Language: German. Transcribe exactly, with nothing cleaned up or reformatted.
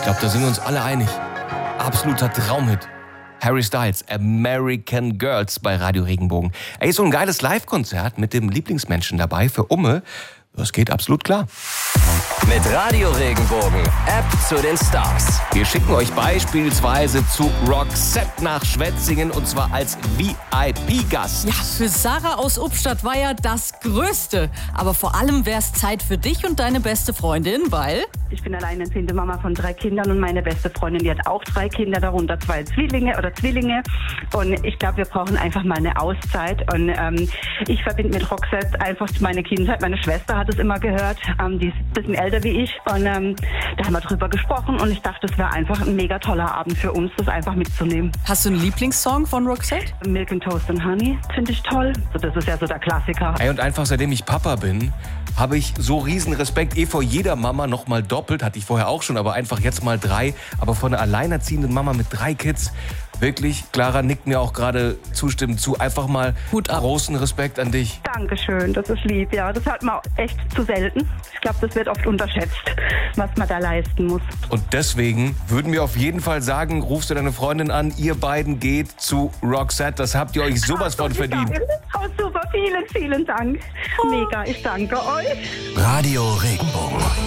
glaube, da sind wir uns alle einig. Absoluter Traumhit. Harry Styles, American Girls bei Radio Regenbogen. Ey, so ein geiles Live-Konzert mit dem Lieblingsmenschen dabei für Umme. Das geht absolut klar. Mit Radio Regenbogen, App zu den Stars. Wir schicken euch beispielsweise zu Roxette nach Schwetzingen und zwar als V I P-Gast. Ja, für Sarah aus Ubstadt war ja das Größte. Aber vor allem wäre es Zeit für dich und deine beste Freundin, weil... Ich bin alleinerziehende Mama von drei Kindern und meine beste Freundin, die hat auch drei Kinder, darunter zwei Zwillinge oder Zwillinge. Und ich glaube, wir brauchen einfach mal eine Auszeit. Und ähm, ich verbinde mit Roxette einfach meine Kindheit. Meine Schwester hat es immer gehört, ähm, die ist ein bisschen älter wie ich. Und ähm, da haben wir drüber gesprochen und ich dachte, es wäre einfach ein mega toller Abend für uns, das einfach mitzunehmen. Hast du einen Lieblingssong von Roxette? Milk and Toast and Honey finde ich toll. Das ist ja so der Klassiker. Ey, und einfach seitdem ich Papa bin, habe ich so riesen Respekt, eh vor jeder Mama noch mal doppelt, hatte ich vorher auch schon, aber einfach jetzt mal drei. Aber von einer alleinerziehenden Mama mit drei Kids, wirklich, Clara nickt mir auch gerade zustimmend zu, einfach mal Hut ab. Großen Respekt an dich. Dankeschön, das ist lieb, ja. Das hat man echt zu selten. Ich glaube, das wird oft unterschätzt, was man da leisten muss. Und deswegen würden wir auf jeden Fall sagen, rufst du deine Freundin an, ihr beiden geht zu Roxette, das habt ihr euch sowas von verdient. Oh, super, vielen, vielen Dank. Mega, ich danke euch. Radio Regenbogen.